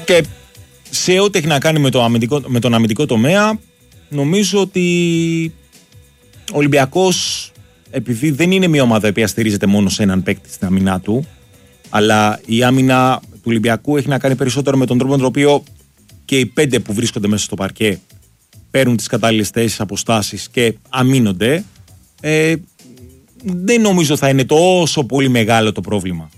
Και σε ό,τι έχει να κάνει με τον αμυντικό τομέα, νομίζω ότι ο Ολυμπιακός, επειδή δεν είναι μια ομάδα που στηρίζεται μόνο σε έναν παίκτη στην άμυνά του, αλλά η άμυνα του Ολυμπιακού έχει να κάνει περισσότερο με τον τρόπο με τον οποίο και οι 5 που βρίσκονται μέσα στο παρκέ παίρνουν τις κατάλληλες θέσεις, αποστάσεις και αμήνονται, δεν νομίζω θα είναι τόσο πολύ μεγάλο το πρόβλημα.